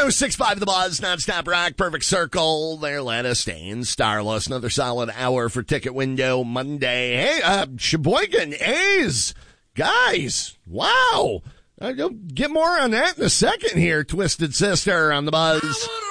106.5 The Buzz, nonstop rock, perfect circle. There, let us stay starless. Another solid hour for Ticket Window Monday. Hey, Sheboygan A's. Guys, wow. I'll get more on that in a second here, Twisted Sister on The Buzz.